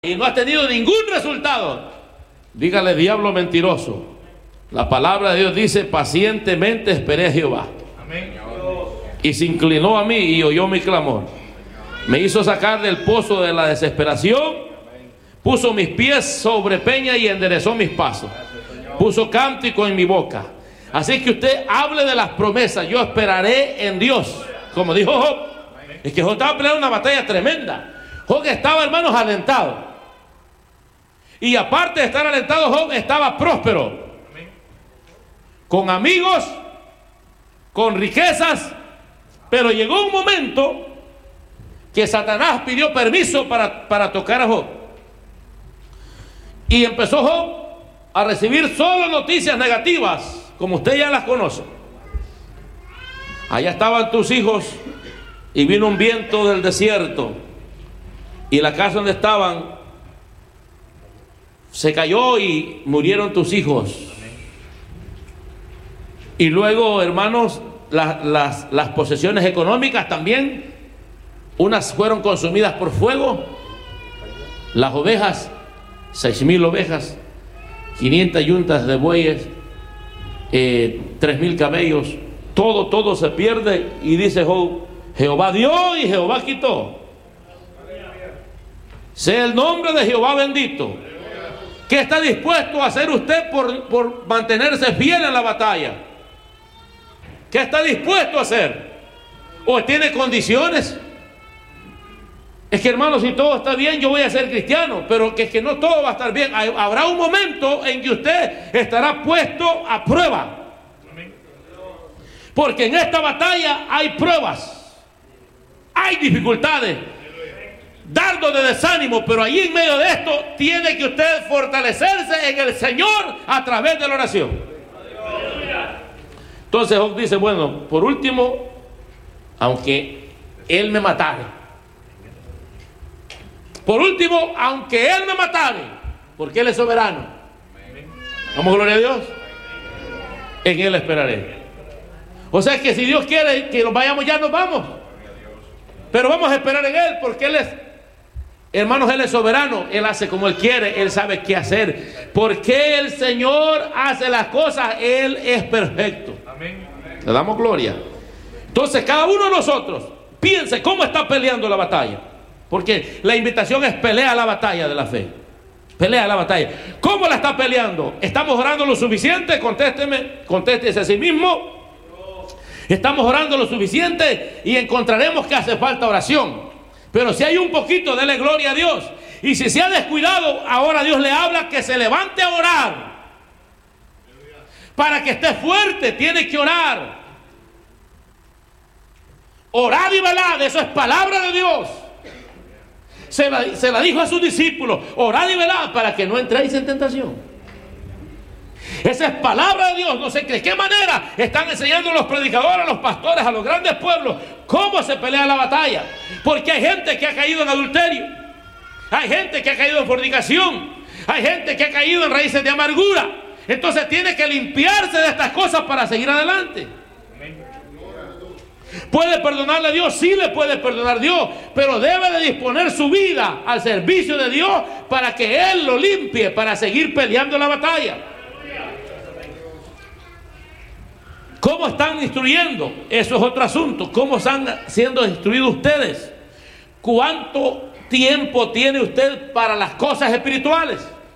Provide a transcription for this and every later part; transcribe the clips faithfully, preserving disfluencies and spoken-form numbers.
y no has tenido ningún resultado, dígale: diablo mentiroso. La palabra de Dios dice: pacientemente esperé a Jehová. Amén. Y se inclinó a mí y oyó mi clamor. Me hizo sacar del pozo de la desesperación. Puso mis pies sobre peña y enderezó mis pasos. Puso cántico en mi boca. Así que usted hable de las promesas. Yo esperaré en Dios, como dijo Job. Es que Job estaba peleando una batalla tremenda. Job estaba, hermanos, alentado. Y aparte de estar alentado, Job estaba próspero. Con amigos, con riquezas. Pero llegó un momento que Satanás pidió permiso para, para tocar a Job. Y empezó Job a recibir solo noticias negativas, como usted ya las conoce. Allá estaban tus hijos y vino un viento del desierto y la casa donde estaban se cayó y murieron tus hijos. Y luego, hermanos, las, las, las posesiones económicas también, unas fueron consumidas por fuego. Las ovejas, seis mil ovejas, quinientas yuntas de bueyes, eh, tres mil camellos, todo, todo se pierde. Y dice Job: Jehová dio y Jehová quitó. Sea el nombre de Jehová bendito. ¿Qué está dispuesto a hacer usted por, por mantenerse fiel en la batalla? ¿Qué está dispuesto a hacer? ¿O tiene condiciones? Es que, hermanos, si todo está bien, yo voy a ser cristiano. Pero que es que no todo va a estar bien. Habrá un momento en que usted estará puesto a prueba. Porque en esta batalla hay pruebas, hay dificultades, dardos de desánimo. Pero allí en medio de esto tiene que usted fortalecerse en el Señor a través de la oración. Entonces Job dice: bueno, por último, aunque Él me matare, por último, aunque Él me matare, porque Él es soberano. Vamos, gloria a Dios. En Él esperaré. O sea que si Dios quiere que nos vayamos, ya nos vamos. Pero vamos a esperar en Él, porque Él es, hermanos, Él es soberano. Él hace como Él quiere. Él sabe qué hacer. Porque el Señor hace las cosas, Él es perfecto. Amén. Le damos gloria. Entonces cada uno de nosotros piense cómo está peleando la batalla. Porque la invitación es: pelea la batalla de la fe. Pelea la batalla. ¿Cómo la está peleando? ¿Estamos orando lo suficiente? Contésteme, contéstese a sí mismo. Estamos orando lo suficiente y encontraremos que hace falta oración. Pero si hay un poquito, dele gloria a Dios. Y si se ha descuidado, ahora Dios le habla que se levante a orar. Para que esté fuerte, tiene que orar. Orad y velad, eso es palabra de Dios. Se la, se la dijo a sus discípulos: orad y velad para que no entréis en tentación. Esa es palabra de Dios. No sé de qué manera están enseñando los predicadores, los pastores, a los grandes pueblos cómo se pelea la batalla. Porque hay gente que ha caído en adulterio, hay gente que ha caído en fornicación, hay gente que ha caído en raíces de amargura. Entonces tiene que limpiarse de estas cosas para seguir adelante. ¿Puede perdonarle a Dios? Sí, le puede perdonar Dios, pero debe de disponer su vida al servicio de Dios para que Él lo limpie, para seguir peleando la batalla. ¿Cómo están instruyendo? Eso es otro asunto. ¿Cómo están siendo instruidos ustedes? ¿Cuánto tiempo tiene usted para las cosas espirituales?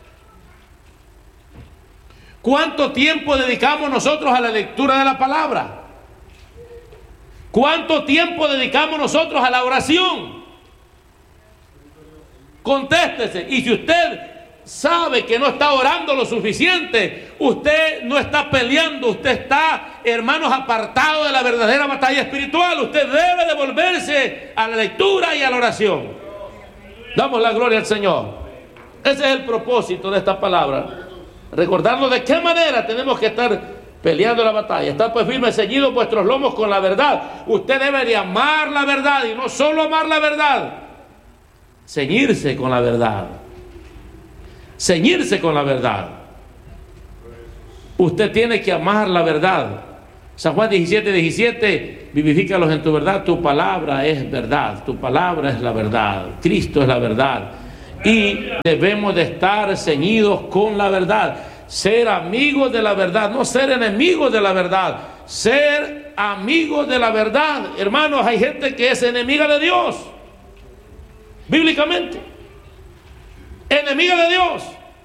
¿Cuánto tiempo dedicamos nosotros a la lectura de la palabra? ¿Cuánto tiempo dedicamos nosotros a la oración? Contéstese. Y si usted sabe que no está orando lo suficiente, usted no está peleando, usted está, hermanos, apartado de la verdadera batalla espiritual. Usted debe devolverse a la lectura y a la oración. Damos la gloria al Señor. Ese es el propósito de esta palabra. Recordarnos de qué manera tenemos que estar peleando la batalla. Estar pues firmes, ceñidos vuestros lomos con la verdad. Usted debe de amar la verdad, y no solo amar la verdad, ceñirse con la verdad. Ceñirse con la verdad. Usted tiene que amar la verdad. San Juan diecisiete, diecisiete, vivifícalos en tu verdad, tu palabra es verdad, tu palabra es la verdad, Cristo es la verdad. Y debemos de estar ceñidos con la verdad. Ser amigos de la verdad, no ser enemigos de la verdad. Ser amigos de la verdad. Hermanos, hay gente que es enemiga de Dios. Bíblicamente. Enemiga de Dios.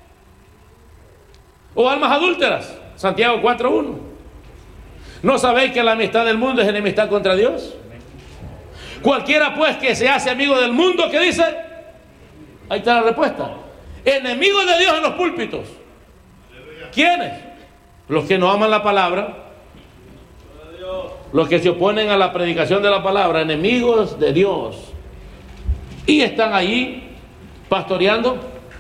O almas adúlteras. Santiago cuatro uno. ¿No sabéis que la amistad del mundo es enemistad contra Dios? Cualquiera pues que se hace amigo del mundo, ¿qué dice? Ahí está la respuesta. Enemigos de Dios en los púlpitos. ¿Quiénes? Los que no aman la palabra. Los que se oponen a la predicación de la palabra. Enemigos de Dios. Y están allí pastoreando.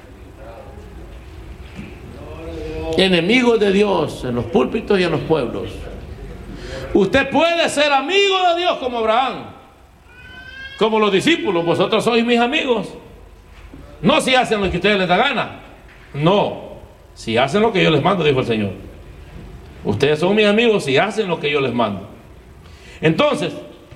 Enemigos de Dios en los púlpitos y en los pueblos. Usted puede ser amigo de Dios como Abraham, como los discípulos. Vosotros sois mis amigos. No si hacen lo que a ustedes les da gana. No, si hacen lo que yo les mando, dijo el Señor. Ustedes son mis amigos si hacen lo que yo les mando. Entonces,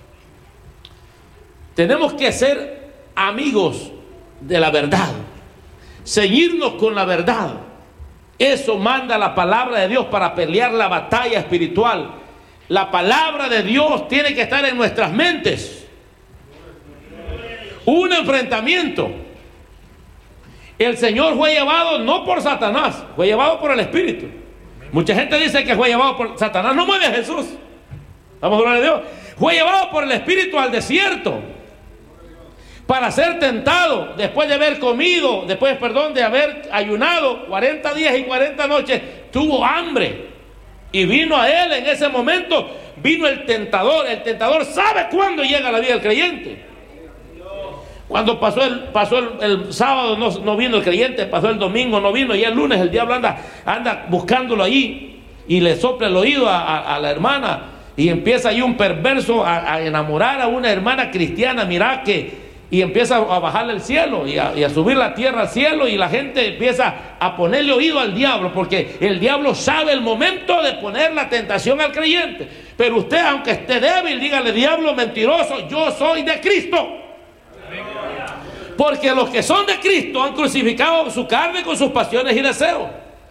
tenemos que ser amigos de la verdad, ceñirnos con la verdad. Eso manda la palabra de Dios para pelear la batalla espiritual. La palabra de Dios tiene que estar en nuestras mentes. Un enfrentamiento. El Señor fue llevado no por Satanás, fue llevado por el Espíritu. Mucha gente dice que fue llevado por Satanás. No mueve a Jesús. Vamos a hablar de Dios. Fue llevado por el Espíritu al desierto para ser tentado, después de haber comido, después, perdón, de haber ayunado cuarenta días y cuarenta noches, tuvo hambre. Y vino a él en ese momento, vino el tentador. El tentador sabe cuándo llega a la vida del creyente. Cuando pasó el, pasó el, el sábado no, no vino el creyente, pasó el domingo no vino, y el lunes el diablo anda, anda buscándolo ahí y le sopla el oído a, a, a la hermana, y empieza ahí un perverso a, a enamorar a una hermana cristiana, mira que, y empieza a bajarle el cielo y a, y a subir la tierra al cielo, y la gente empieza a ponerle oído al diablo, porque el diablo sabe el momento de poner la tentación al creyente. Pero usted, aunque esté débil, dígale: diablo mentiroso, yo soy de Cristo. Porque los que son de Cristo han crucificado su carne con sus pasiones y deseos.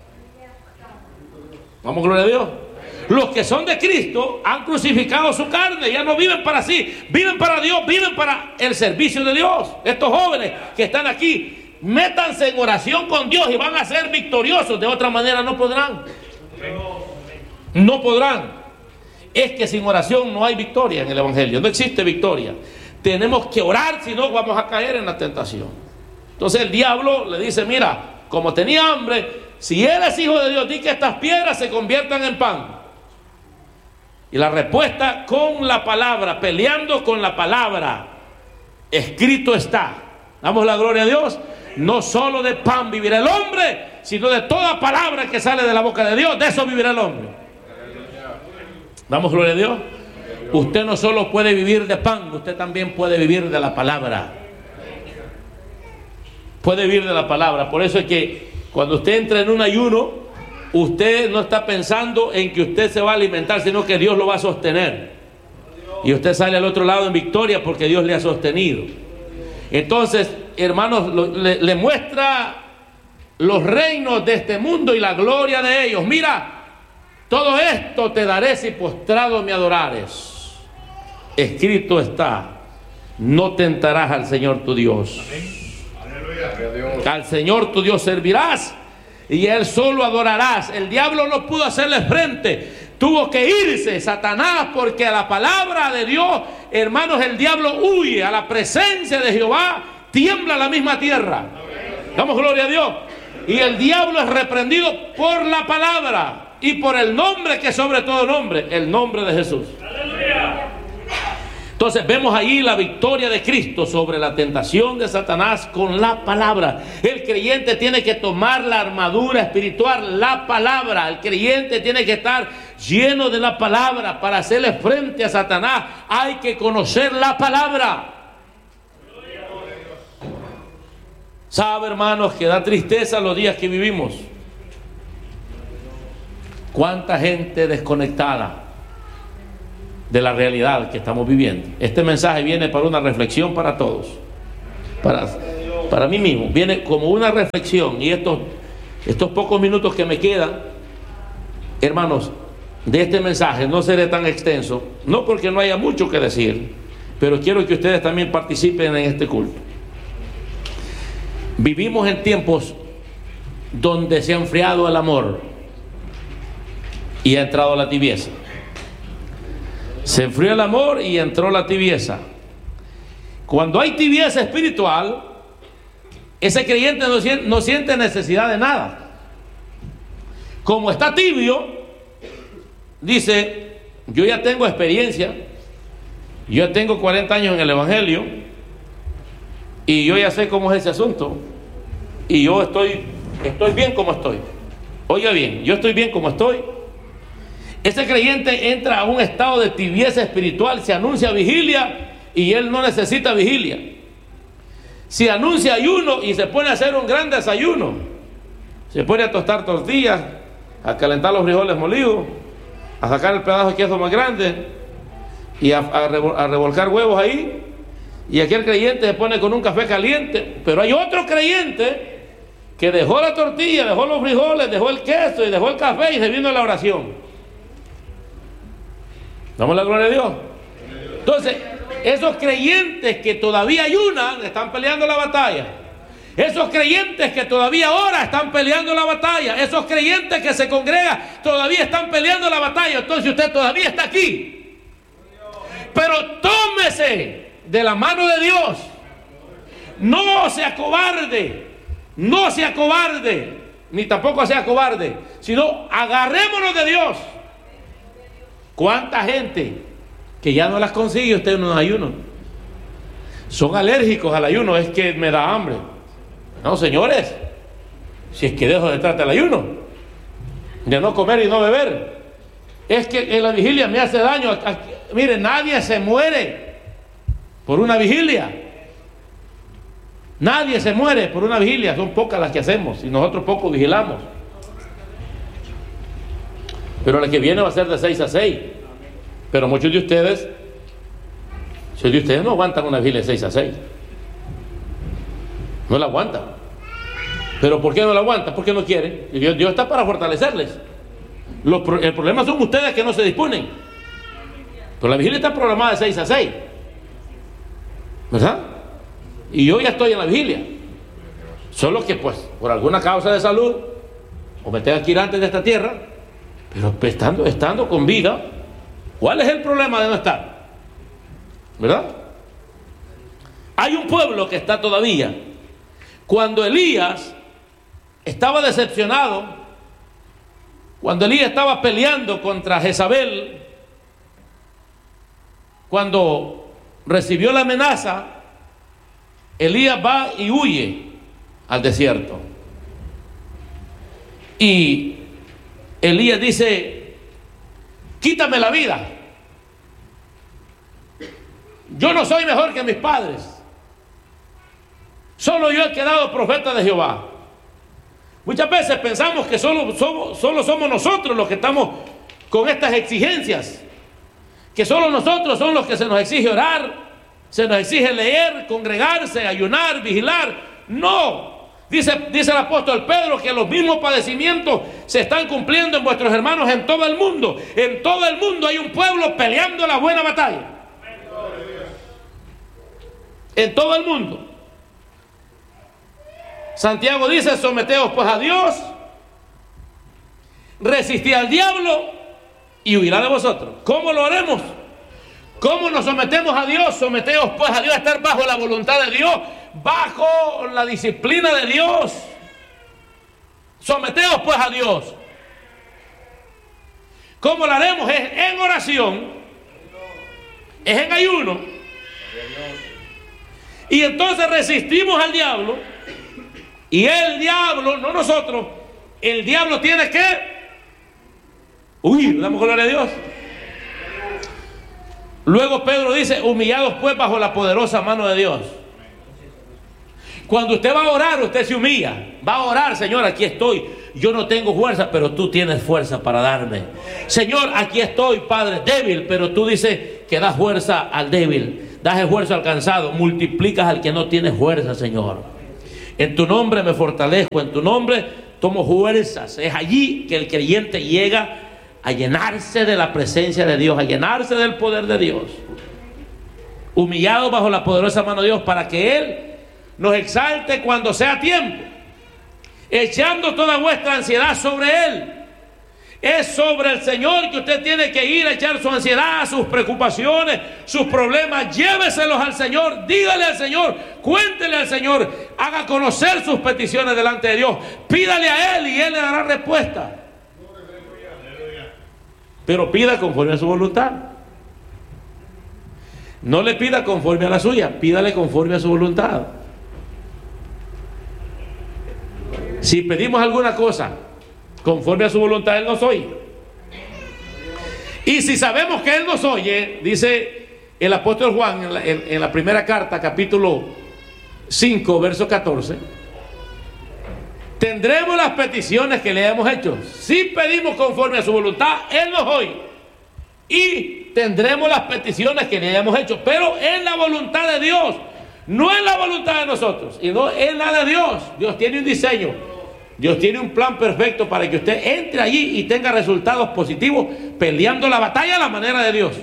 Vamos, gloria a Dios. Los que son de Cristo han crucificado su carne. Ya no viven para sí, viven para Dios, viven para el servicio de Dios. Estos jóvenes que están aquí, métanse en oración con Dios y van a ser victoriosos. De otra manera no podrán. No podrán. Es que sin oración no hay victoria en el Evangelio. No existe victoria. Tenemos que orar, si no vamos a caer en la tentación. Entonces el diablo le dice: mira, como tenía hambre, si eres hijo de Dios, di que estas piedras se conviertan en pan. Y la respuesta: con la palabra, peleando con la palabra. Escrito está. Damos la gloria a Dios. No solo de pan vivirá el hombre, sino de toda palabra que sale de la boca de Dios. De eso vivirá el hombre. Damos gloria a Dios. Usted no solo puede vivir de pan, usted también puede vivir de la palabra. Puede vivir de la palabra. Por eso es que cuando usted entra en un ayuno, usted no está pensando en que usted se va a alimentar, sino que Dios lo va a sostener. Y usted sale al otro lado en victoria porque Dios le ha sostenido. Entonces, hermanos, lo, le, le muestra los reinos de este mundo y la gloria de ellos. Mira, todo esto te daré si postrado me adorares. Escrito está: no tentarás al Señor tu Dios. Aleluya. Al Señor tu Dios servirás y a Él solo adorarás. El diablo no pudo hacerle frente, tuvo que irse Satanás, porque a la palabra de Dios, hermanos, el diablo huye. A la presencia de Jehová tiembla la misma tierra. Damos gloria a Dios. Y el diablo es reprendido por la palabra y por el nombre que sobre todo nombre, el nombre de Jesús. Aleluya. Entonces vemos ahí la victoria de Cristo sobre la tentación de Satanás con la palabra. El creyente tiene que tomar la armadura espiritual, la palabra. El creyente tiene que estar lleno de la palabra para hacerle frente a Satanás. Hay que conocer la palabra. Sabe, hermanos, que da tristeza los días que vivimos. Cuánta gente desconectada de la realidad que estamos viviendo. Este mensaje viene para una reflexión para todos, para, para mí mismo, viene como una reflexión, y estos, estos pocos minutos que me quedan, hermanos, de este mensaje no seré tan extenso, no porque no haya mucho que decir, pero quiero que ustedes también participen en este culto. Vivimos en tiempos donde se ha enfriado el amor y ha entrado la tibieza. Se enfrió el amor y entró la tibieza. Cuando hay tibieza espiritual, ese creyente no siente, no siente necesidad de nada. Como está tibio, dice: yo ya tengo experiencia, yo ya tengo cuarenta años en el Evangelio y yo ya sé cómo es ese asunto, y yo estoy, estoy bien como estoy. Oiga bien, yo estoy bien como estoy. Ese creyente entra a un estado de tibieza espiritual, se anuncia vigilia y él no necesita vigilia. Se anuncia ayuno y se pone a hacer un gran desayuno. Se pone a tostar tortillas, a calentar los frijoles molidos, a sacar el pedazo de queso más grande y a, a, revol, a revolcar huevos ahí. Y aquel creyente se pone con un café caliente. Pero hay otro creyente que dejó la tortilla, dejó los frijoles, dejó el queso y dejó el café y se vino a la oración. Damos la gloria a Dios. Entonces, esos creyentes que todavía ayunan están peleando la batalla. Esos creyentes que todavía oran están peleando la batalla. Esos creyentes que se congregan todavía están peleando la batalla. Entonces usted todavía está aquí. Pero tómese de la mano de Dios. No se acobarde. No se acobarde. Ni tampoco sea cobarde. Sino agarrémonos de Dios. ¿Cuánta gente que ya no las consigue usted en un ayuno? Son alérgicos al ayuno. Es que me da hambre. No, señores, si es que dejo de tratar el ayuno, de no comer y no beber, es que en la vigilia me hace daño. Aquí, mire, nadie se muere por una vigilia. Nadie se muere por una vigilia. Son pocas las que hacemos y nosotros poco vigilamos. Pero la que viene va a ser de seis a seis. Pero muchos de ustedes, muchos de ustedes no aguantan una vigilia de seis a seis. No la aguantan. ¿Pero por qué no la aguantan? Porque no quieren. Y Dios, Dios está para fortalecerles. Los, el problema son ustedes que no se disponen. Pero la vigilia está programada de seis a seis. ¿Verdad? Y yo ya estoy en la vigilia. Solo que pues, por alguna causa de salud, o me tengo que ir antes de esta tierra, pero estando, estando con vida, ¿cuál es el problema de no estar? ¿Verdad? Hay un pueblo que está todavía. Cuando Elías estaba decepcionado, cuando Elías estaba peleando contra Jezabel, cuando recibió la amenaza, Elías va y huye al desierto. Y Elías dice: quítame la vida. Yo no soy mejor que mis padres. Solo yo he quedado profeta de Jehová. Muchas veces pensamos que solo somos, solo somos nosotros los que estamos con estas exigencias. Que solo nosotros son los que se nos exige orar, se nos exige leer, congregarse, ayunar, vigilar. No. Dice, dice el apóstol Pedro que los mismos padecimientos se están cumpliendo en vuestros hermanos en todo el mundo. En todo el mundo hay un pueblo peleando la buena batalla. En todo el mundo. Santiago dice: someteos pues a Dios, resistid al diablo y huirá de vosotros. ¿Cómo lo haremos? ¿Cómo nos sometemos a Dios? Someteos pues a Dios, a estar bajo la voluntad de Dios, bajo la disciplina de Dios. Someteos pues a Dios. ¿Cómo lo haremos? Es en oración, es en ayuno, y entonces resistimos al diablo. Y el diablo, no nosotros, el diablo tiene que huir. Damos gloria a Dios. Luego Pedro dice: humillados pues bajo la poderosa mano de Dios. Cuando usted va a orar, usted se humilla. Va a orar: Señor, aquí estoy. Yo no tengo fuerza, pero tú tienes fuerza para darme. Señor, aquí estoy, Padre, débil, pero tú dices que das fuerza al débil, das esfuerzo al cansado, multiplicas al que no tiene fuerza, Señor. En tu nombre me fortalezco, en tu nombre tomo fuerzas. Es allí que el creyente llega a llenarse de la presencia de Dios, a llenarse del poder de Dios, humillado bajo la poderosa mano de Dios, para que Él nos exalte cuando sea tiempo, echando toda vuestra ansiedad sobre Él. Es sobre el Señor que usted tiene que ir a echar su ansiedad, sus preocupaciones, sus problemas. Lléveselos al Señor, dígale al Señor, cuéntele al Señor, haga conocer sus peticiones delante de Dios, pídale a Él y Él le dará respuesta. Pero pida conforme a su voluntad. No le pida conforme a la suya, pídale conforme a su voluntad. Si pedimos alguna cosa conforme a su voluntad, Él nos oye. Y si sabemos que Él nos oye, dice el apóstol Juan en la, en, en la primera carta, capítulo cinco, verso catorce, tendremos las peticiones que le hemos hecho. Si pedimos conforme a su voluntad, Él nos oye. Y tendremos las peticiones que le hemos hecho, pero en la voluntad de Dios, no en la voluntad de nosotros, y no en la de Dios. Dios tiene un diseño, Dios tiene un plan perfecto para que usted entre allí y tenga resultados positivos, peleando la batalla a la manera de Dios,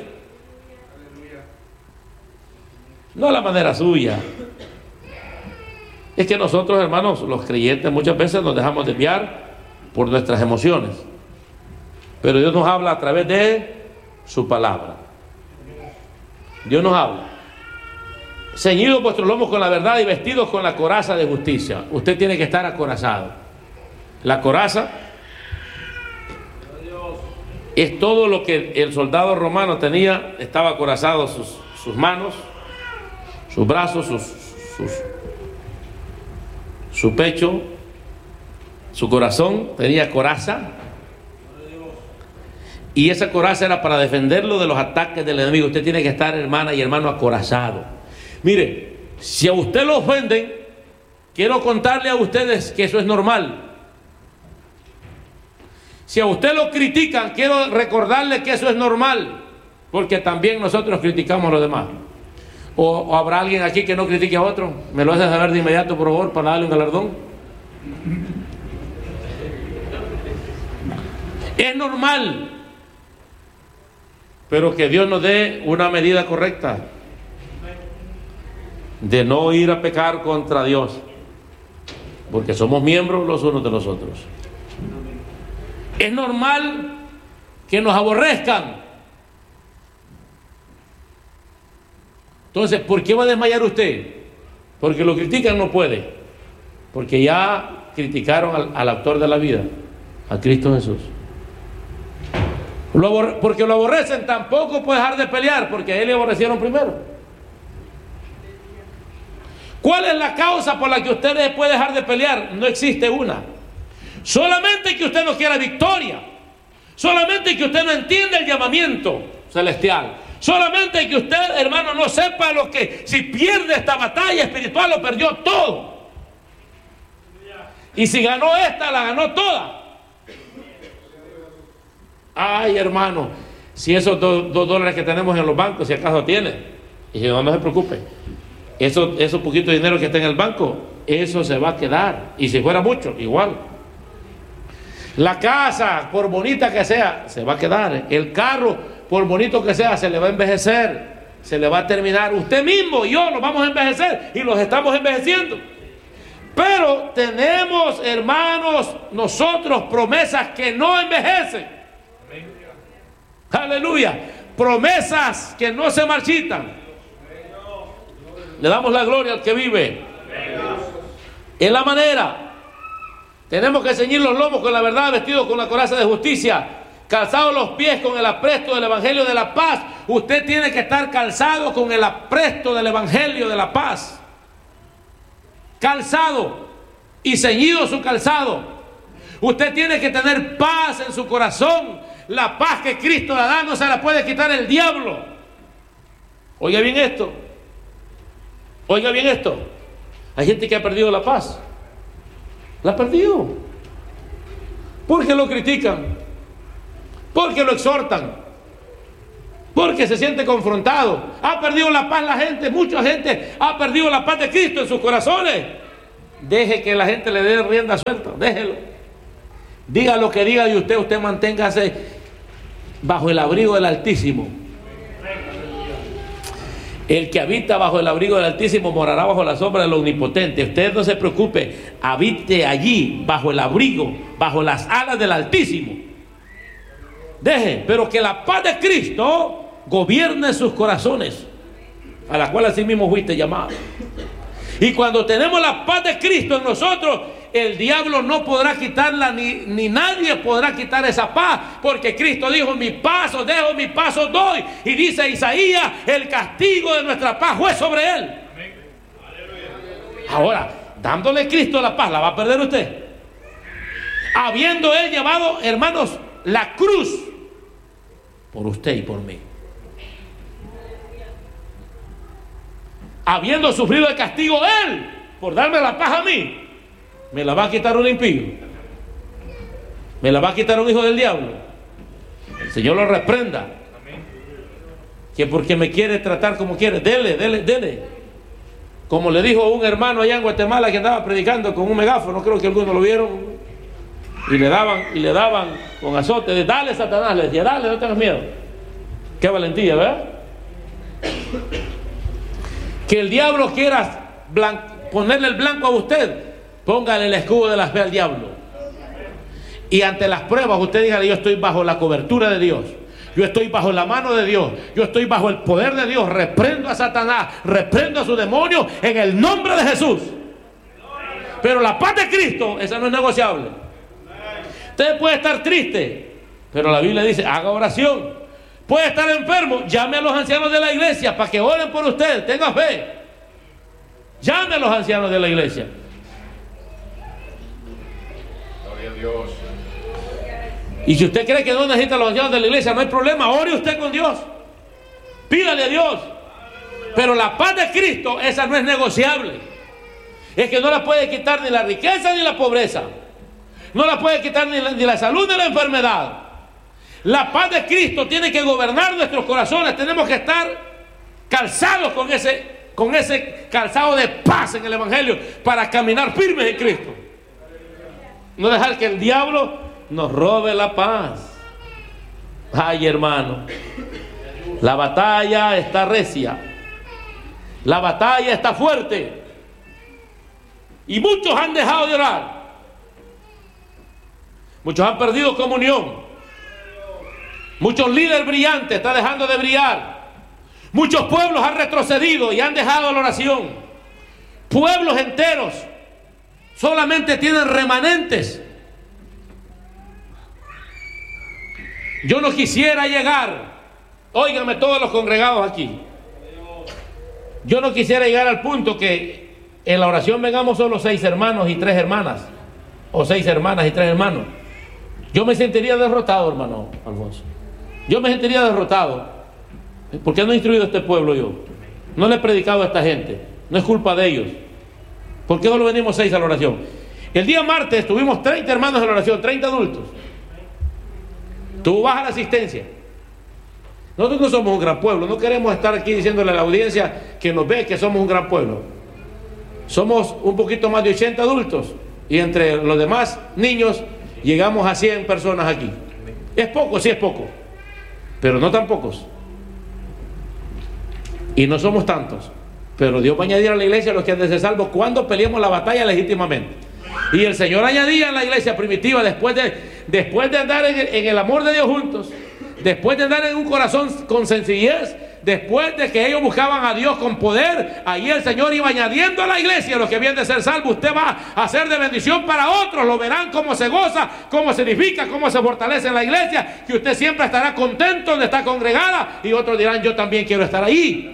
no a la manera suya. Es que nosotros, hermanos, los creyentes, muchas veces nos dejamos desviar por nuestras emociones, pero Dios nos habla a través de su palabra. Dios nos habla: ceñidos vuestros lomos con la verdad y vestidos con la coraza de justicia. Usted tiene que estar acorazado. La coraza es todo lo que el soldado romano tenía. Estaba acorazado sus, sus manos, sus brazos, sus, sus, su pecho, su corazón tenía coraza. Y esa coraza era para defenderlo de los ataques del enemigo. Usted tiene que estar, hermana y hermano, acorazado. Mire, si a usted lo ofenden, quiero contarle a ustedes que eso es normal. Si a usted lo critican, quiero recordarle que eso es normal, porque también nosotros criticamos a los demás. O, o habrá alguien aquí que no critique a otro. ¿Me lo hace saber de inmediato, por favor, para darle un galardón? Es normal, pero que Dios nos dé una medida correcta de no ir a pecar contra Dios, porque somos miembros los unos de los otros. Es normal que nos aborrezcan. Entonces, ¿por qué va a desmayar usted? Porque lo critican, no puede, porque ya criticaron al, al autor de la vida, a Cristo Jesús. Lo abor- porque lo aborrecen, tampoco puede dejar de pelear, porque a Él le aborrecieron primero. ¿Cuál es la causa por la que usted puede dejar de pelear? No existe una. Solamente que usted no quiera victoria, solamente que usted no entienda el llamamiento celestial, solamente que usted, hermano, no sepa lo que, si pierde esta batalla espiritual, lo perdió todo, y si ganó esta, la ganó toda. Ay, hermano, si esos dos, dos dólares que tenemos en los bancos, si acaso tiene, y no, no se preocupe, eso, esos poquitos dinero que está en el banco, eso se va a quedar, y si fuera mucho, igual. La casa, por bonita que sea, se va a quedar. El carro, por bonito que sea, se le va a envejecer, se le va a terminar. Usted mismo y yo nos vamos a envejecer, y los estamos envejeciendo. Pero tenemos, hermanos, nosotros promesas que no envejecen. Aleluya. Promesas que no se marchitan. Le damos la gloria al que vive. Es la manera. Tenemos que ceñir los lomos con la verdad, vestidos con la coraza de justicia, calzados los pies con el apresto del evangelio de la paz. Usted tiene que estar calzado con el apresto del evangelio de la paz. Calzado y ceñido su calzado. Usted tiene que tener paz en su corazón. La paz que Cristo la da no se la puede quitar el diablo. Oiga bien esto. Oiga bien esto. Hay gente que ha perdido la paz. La ha perdido. Porque lo critican. Porque lo exhortan. Porque se siente confrontado. Ha perdido la paz la gente. Mucha gente ha perdido la paz de Cristo en sus corazones. Deje que la gente le dé rienda suelta, déjelo. Diga lo que diga de usted, usted manténgase bajo el abrigo del Altísimo. El que habita bajo el abrigo del Altísimo morará bajo la sombra del Omnipotente. Usted no se preocupe, habite allí, bajo el abrigo, bajo las alas del Altísimo. Deje, pero que la paz de Cristo gobierne sus corazones, a la cual así mismo fuiste llamado. Y cuando tenemos la paz de Cristo en nosotros, el diablo no podrá quitarla, ni, ni nadie podrá quitar esa paz, porque Cristo dijo: mi paz os dejo, mi paz os doy. Y dice Isaías: el castigo de nuestra paz fue sobre él. Ahora, dándole a Cristo la paz, ¿la va a perder usted? Habiendo él llevado, hermanos, la cruz por usted y por mí. Habiendo sufrido el castigo él por darme la paz a mí, ¿me la va a quitar un impío? ¿Me la va a quitar un hijo del diablo? El Señor lo reprenda. Que porque me quiere tratar como quiere, dele, dele, dele. Como le dijo un hermano allá en Guatemala que andaba predicando con un megáfono, creo que algunos lo vieron, y le daban, y le daban con azote de: dale, Satanás, le decía, dale, no tengas miedo. Qué valentía, ¿verdad? Que el diablo quiera ponerle el blanco a usted, póngale el escudo de la fe al diablo. Y ante las pruebas usted dígale: yo estoy bajo la cobertura de Dios, yo estoy bajo la mano de Dios, yo estoy bajo el poder de Dios. Reprendo a Satanás, reprendo a su demonio en el nombre de Jesús. Pero la paz de Cristo, esa no es negociable. Usted puede estar triste, pero la Biblia dice: haga oración. Puede estar enfermo, llame a los ancianos de la iglesia para que oren por usted, tenga fe. Llame a los ancianos de la iglesia. Gloria a Dios. Y si usted cree que no necesita a los ancianos de la iglesia, no hay problema, ore usted con Dios, pídale a Dios. Pero la paz de Cristo, esa no es negociable. Es que no la puede quitar ni la riqueza ni la pobreza, no la puede quitar ni la, ni la salud ni la enfermedad. La paz de Cristo tiene que gobernar nuestros corazones. Tenemos que estar calzados con ese, con ese calzado de paz en el Evangelio para caminar firmes en Cristo. No dejar que el diablo nos robe la paz. Ay, hermano, la batalla está recia, la batalla está fuerte, y muchos han dejado de orar, muchos han perdido comunión. Muchos líderes brillantes están dejando de brillar. Muchos pueblos han retrocedido y han dejado la oración. Pueblos enteros solamente tienen remanentes. Yo no quisiera llegar, óiganme todos los congregados aquí, yo no quisiera llegar al punto que en la oración vengamos solo seis hermanos y tres hermanas, o seis hermanas y tres hermanos. Yo me sentiría derrotado, hermano Alfonso. Yo me sentiría derrotado. ¿Por qué no he instruido a este pueblo yo? No le he predicado a esta gente. No es culpa de ellos. ¿Por qué solo venimos seis a la oración? El día martes tuvimos treinta hermanos en la oración, treinta adultos. Tú vas a la asistencia. Nosotros no somos un gran pueblo. No queremos estar aquí diciéndole a la audiencia que nos ve que somos un gran pueblo. Somos un poquito más de ochenta adultos. Y entre los demás niños llegamos a cien personas aquí. Es poco, sí es poco, pero no tan pocos. Y no somos tantos, pero Dios va a añadir a la iglesia a los que han de ser salvos cuando peleemos la batalla legítimamente. Y el Señor añadía en la iglesia primitiva, después de, después de andar en el, en el amor de Dios juntos, después de andar en un corazón con sencillez, después de que ellos buscaban a Dios con poder, ahí el Señor iba añadiendo a la iglesia los que habían de ser salvos. Usted va a ser de bendición para otros, lo verán cómo se goza, cómo se edifica, cómo se fortalece en la iglesia, que usted siempre estará contento donde está congregada, y otros dirán: yo también quiero estar ahí.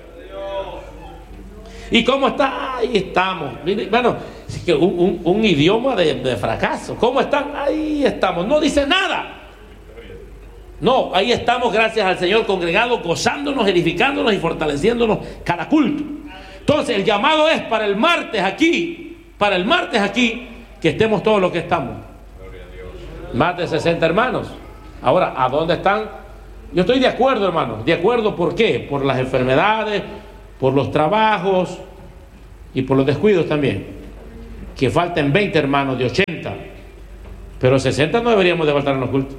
¿Y cómo está? Ahí estamos. Bueno, un, un, un idioma de, de fracaso. ¿Cómo están? Ahí estamos. No dice nada. No, ahí estamos, gracias al Señor, congregados, gozándonos, edificándonos y fortaleciéndonos cada culto. Entonces el llamado es para el martes aquí, para el martes aquí, que estemos todos los que estamos. Más de sesenta hermanos. Ahora, ¿a dónde están? Yo estoy de acuerdo, hermanos. De acuerdo, ¿por qué? Por las enfermedades, por los trabajos y por los descuidos también. que falten veinte hermanos de ochenta, pero sesenta no deberíamos de faltar en los cultos.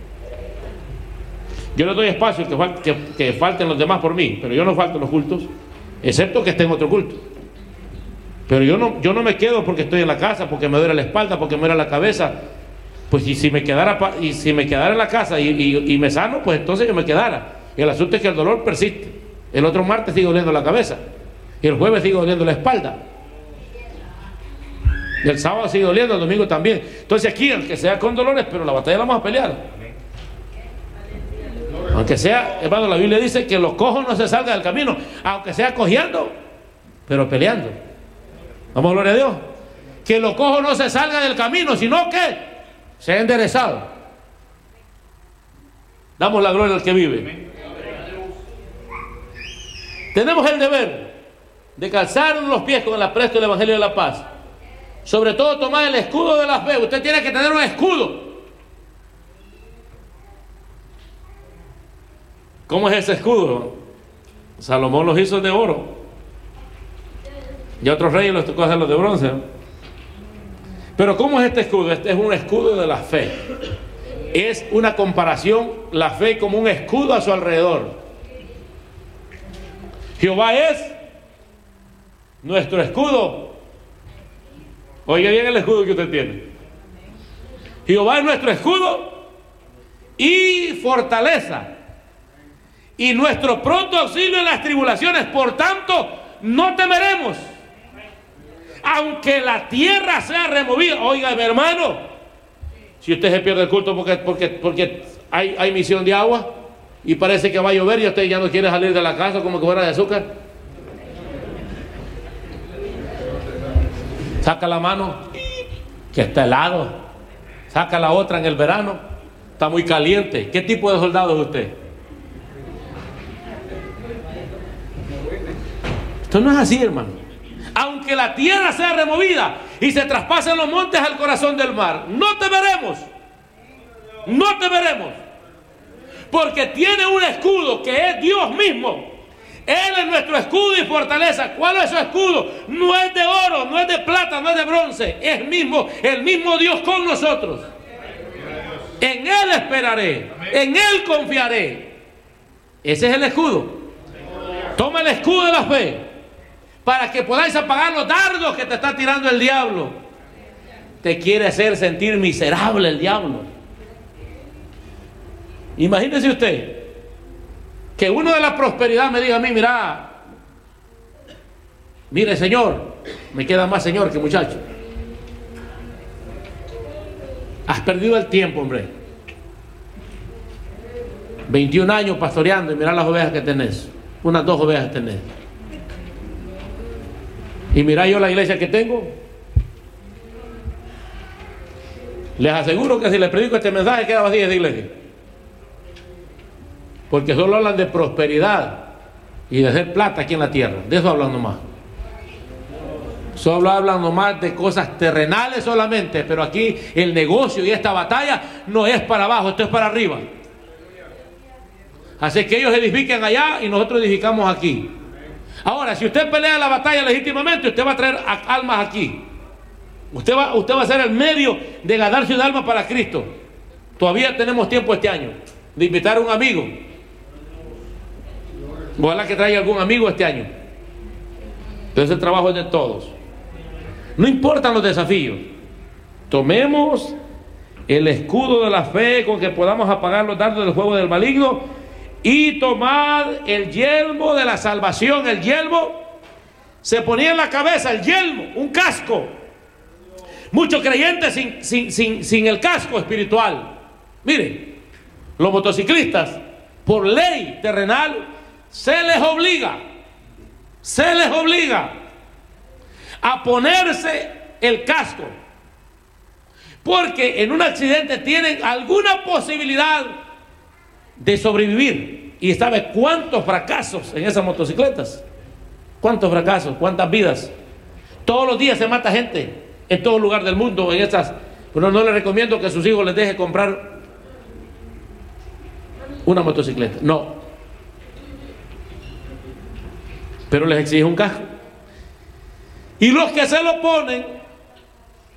Yo les doy espacio que, fal que, que falten los demás por mí, pero yo no falto en los cultos, excepto que esté en otro culto. Pero yo no, yo no me quedo porque estoy en la casa, porque me duele la espalda, porque me duele la cabeza. Pues y si me quedara, y si me quedara en la casa y, y, y me sano, pues entonces yo me quedara. El asunto es que el dolor persiste. El otro martes sigue doliendo la cabeza, y el jueves sigue doliendo la espalda, y el sábado sigue doliendo, el domingo también. Entonces aquí, aunque sea con dolores, pero la batalla la vamos a pelear. Aunque sea, hermano, la Biblia dice que los cojos no se salgan del camino, aunque sea cojeando, pero peleando. Vamos, gloria a Dios. Que los cojos no se salgan del camino, sino que sea enderezado. Damos la gloria al que vive. Tenemos el deber de calzarnos los pies con el apresto del Evangelio de la Paz. Sobre todo tomar el escudo de la fe. Usted tiene que tener un escudo. ¿Cómo es ese escudo? Salomón los hizo de oro, y a otros reyes les tocó hacerlos de bronce. Pero ¿cómo es este escudo? Este es un escudo de la fe. Es una comparación, la fe como un escudo a su alrededor. Jehová es nuestro escudo. Oiga bien el escudo que usted tiene. Jehová es nuestro escudo y fortaleza, y nuestro pronto auxilio en las tribulaciones. Por tanto, no temeremos, aunque la tierra sea removida. Oiga, mi hermano, si usted se pierde el culto porque, porque, porque hay, hay misión de agua y parece que va a llover y usted ya no quiere salir de la casa como que fuera de azúcar, saca la mano que está helado, saca la otra en el verano, está muy caliente. ¿Qué tipo de soldado es usted? Esto no es así, hermano. Aunque la tierra sea removida y se traspasen los montes al corazón del mar, no temeremos, no temeremos, porque tiene un escudo que es Dios mismo. Él es nuestro escudo y fortaleza. ¿Cuál es su escudo? No es de oro, no es de plata, no es de bronce, es mismo, el mismo Dios con nosotros. En Él esperaré, en Él confiaré. Ese es el escudo. Toma el escudo de la fe para que podáis apagar los dardos que te está tirando el diablo. Te quiere hacer sentir miserable el diablo. Imagínese usted que uno de la prosperidad me diga a mí: mira, mire señor, me queda más señor que muchacho. Has perdido el tiempo, hombre. veintiún años pastoreando y mira las ovejas que tenés. Unas dos ovejas tenés. Y mira yo la iglesia que tengo. Les aseguro que si les predico este mensaje queda vacía esa iglesia. Porque solo hablan de prosperidad y de hacer plata aquí en la tierra. De eso hablan nomás. Solo hablan nomás de cosas terrenales solamente. Pero aquí el negocio y esta batalla no es para abajo, esto es para arriba. Así que ellos edifiquen allá y nosotros edificamos aquí. Ahora, si usted pelea la batalla legítimamente, usted va a traer almas aquí. Usted va, usted va a ser el medio de ganarse un alma para Cristo. Todavía tenemos tiempo este año de invitar a un amigo. Ojalá que traiga algún amigo este año. Entonces el trabajo es de todos. No importan los desafíos. Tomemos el escudo de la fe con que podamos apagar los dardos del fuego del maligno, y tomad el yelmo de la salvación. El yelmo se ponía en la cabeza, el yelmo, un casco. Muchos creyentes sin, sin, sin, sin el casco espiritual. Miren, los motociclistas, por ley terrenal, se les obliga, se les obliga a ponerse el casco, porque en un accidente tienen alguna posibilidad de sobrevivir. Y sabe cuántos fracasos en esas motocicletas, cuántos fracasos, cuántas vidas. Todos los días se mata gente en todo lugar del mundo en esas. Pero no les recomiendo que a sus hijos les deje comprar una motocicleta, no, pero les exige un casco. Y los que se lo ponen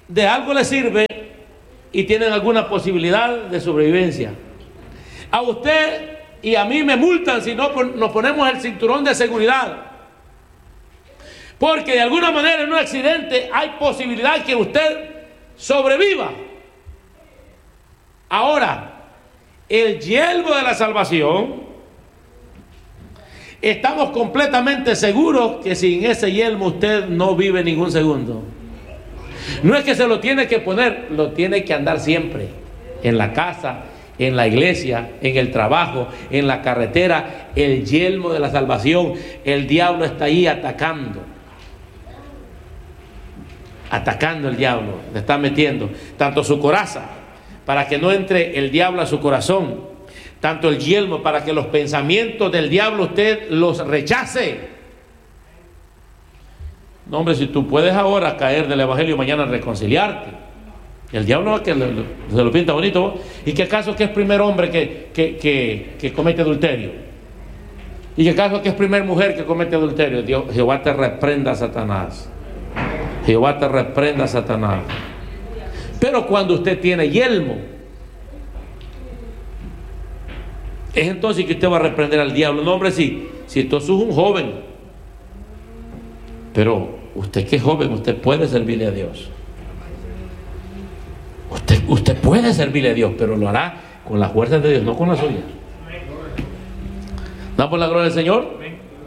de algo les sirve y tienen alguna posibilidad de sobrevivencia. A usted y a mí me multan si no nos ponemos el cinturón de seguridad, porque de alguna manera en un accidente hay posibilidad que usted sobreviva. Ahora, el yelmo de la salvación, estamos completamente seguros que sin ese yelmo usted no vive ningún segundo. No es que se lo tiene que poner, lo tiene que andar siempre, en la casa, en la iglesia, en el trabajo, en la carretera. El yelmo de la salvación. El diablo está ahí atacando, atacando el diablo, le está metiendo tanto su coraza para que no entre el diablo a su corazón, tanto el yelmo para que los pensamientos del diablo usted los rechace. No, hombre, si tú puedes ahora caer del evangelio y mañana reconciliarte, el diablo va a que le, le, se lo pinta bonito. ¿Y qué acaso que es primer hombre que, que, que, que comete adulterio? ¿Y qué acaso que es primer mujer que comete adulterio? Dios, Jehová te reprenda, Satanás. Jehová te reprenda, Satanás. Pero cuando usted tiene yelmo, es entonces que usted va a reprender al diablo. No, hombre, si, si tú sos un joven, pero usted que es joven, usted puede servirle a Dios. Usted, usted puede servirle a Dios, pero lo hará con las fuerzas de Dios, no con las suyas. ¿Damos la gloria al Señor?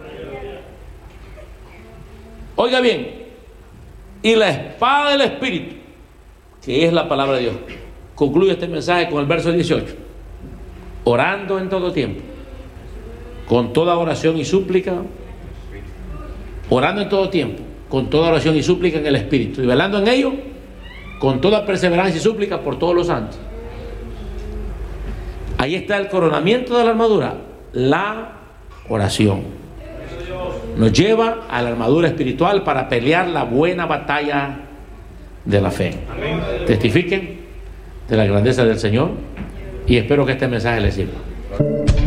Oiga bien, y la espada del Espíritu, que es la palabra de Dios. Concluye este mensaje con el verso dieciocho. Orando en todo tiempo, con toda oración y súplica, orando en todo tiempo, con toda oración y súplica en el Espíritu, y velando en ello, con toda perseverancia y súplica por todos los santos. Ahí está el coronamiento de la armadura, la oración. Nos lleva a la armadura espiritual para pelear la buena batalla de la fe. Amén. Testifiquen de la grandeza del Señor y espero que este mensaje les sirva.